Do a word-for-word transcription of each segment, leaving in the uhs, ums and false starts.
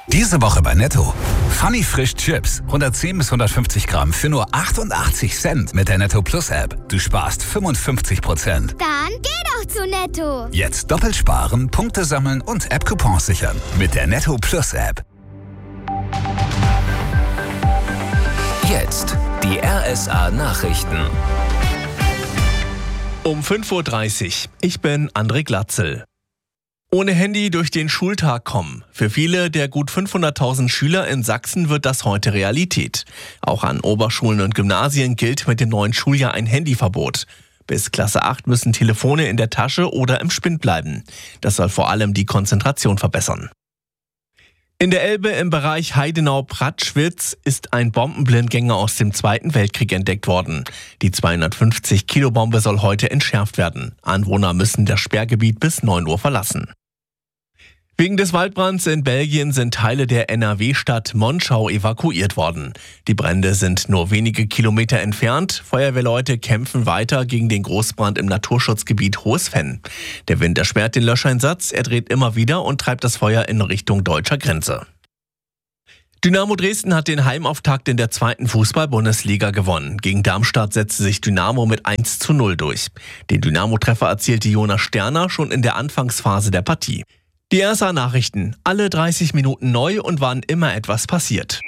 Diese Woche bei Netto. Funny Frisch Chips. hundertzehn bis hundertfünfzig Gramm für nur achtundachtzig Cent mit der Netto Plus App. Du sparst fünfundfünfzig Prozent. Dann geh doch zu Netto. Jetzt doppelt sparen, Punkte sammeln und App-Coupons sichern. Mit der Netto Plus App. Jetzt die R S A Nachrichten. Um fünf Uhr dreißig. Ich bin André Glatzel. Ohne Handy durch den Schultag kommen. Für viele der gut fünfhunderttausend Schüler in Sachsen wird das heute Realität. Auch an Oberschulen und Gymnasien gilt mit dem neuen Schuljahr ein Handyverbot. Bis Klasse acht müssen Telefone in der Tasche oder im Spind bleiben. Das soll vor allem die Konzentration verbessern. In der Elbe im Bereich Heidenau-Pratschwitz ist ein Bombenblindgänger aus dem Zweiten Weltkrieg entdeckt worden. Die zweihundertfünfzig Kilo Bombe soll heute entschärft werden. Anwohner müssen das Sperrgebiet bis neun Uhr verlassen. Wegen des Waldbrands in Belgien sind Teile der N R W-Stadt Monschau evakuiert worden. Die Brände sind nur wenige Kilometer entfernt. Feuerwehrleute kämpfen weiter gegen den Großbrand im Naturschutzgebiet Hohes Venn. Der Wind erschwert den Löscheinsatz, er dreht immer wieder und treibt das Feuer in Richtung deutscher Grenze. Dynamo Dresden hat den Heimauftakt in der zweiten Fußball-Bundesliga gewonnen. Gegen Darmstadt setzte sich Dynamo mit eins zu null durch. Den Dynamo-Treffer erzielte Jonas Sterner schon in der Anfangsphase der Partie. Die R S A-Nachrichten, alle dreißig Minuten neu und wann immer etwas passiert.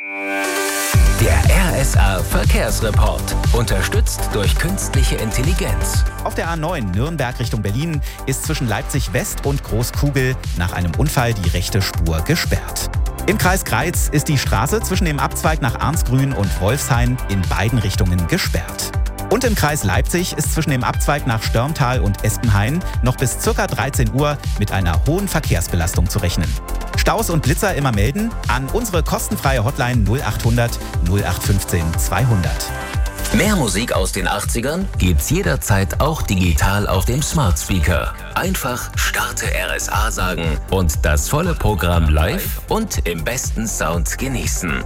Der R S A-Verkehrsreport, unterstützt durch künstliche Intelligenz. Auf der A neun Nürnberg Richtung Berlin ist zwischen Leipzig West und Großkugel nach einem Unfall die rechte Spur gesperrt. Im Kreis Greiz ist die Straße zwischen dem Abzweig nach Arnsgrün und Wolfshain in beiden Richtungen gesperrt. Und im Kreis Leipzig ist zwischen dem Abzweig nach Störmtal und Espenhain noch bis ca. dreizehn Uhr mit einer hohen Verkehrsbelastung zu rechnen. Staus und Blitzer immer melden an unsere kostenfreie Hotline null achthundert null acht fünfzehn zweihundert. Mehr Musik aus den achtzigern gibt's jederzeit auch digital auf dem Smart Speaker. Einfach Starte R S A sagen und das volle Programm live und im besten Sound genießen.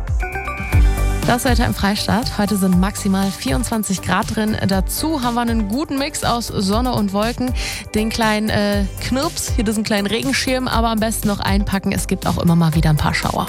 Das Wetter im Freistaat. Heute sind maximal vierundzwanzig Grad drin. Dazu haben wir einen guten Mix aus Sonne und Wolken. Den kleinen äh, Knirps, hier diesen kleinen Regenschirm, aber am besten noch einpacken. Es gibt auch immer mal wieder ein paar Schauer.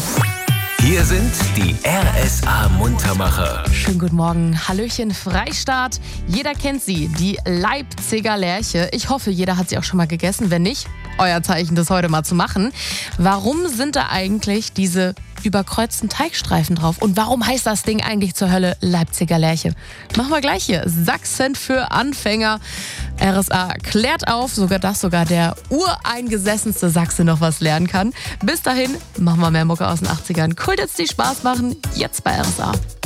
Hier sind die R S A-Muntermacher. Schönen guten Morgen. Hallöchen Freistaat. Jeder kennt sie, die Leipziger Lerche. Ich hoffe, jeder hat sie auch schon mal gegessen. Wenn nicht, euer Zeichen, das heute mal zu machen. Warum sind da eigentlich diese überkreuzten Teigstreifen drauf? Und warum heißt das Ding eigentlich zur Hölle Leipziger Lerche? Machen wir gleich hier. Sachsen für Anfänger. R S A klärt auf, sogar dass sogar der ureingesessenste Sachse noch was lernen kann. Bis dahin machen wir mehr Mucke aus den achtzigern. Cool, jetzt die Spaß machen. Jetzt bei R S A.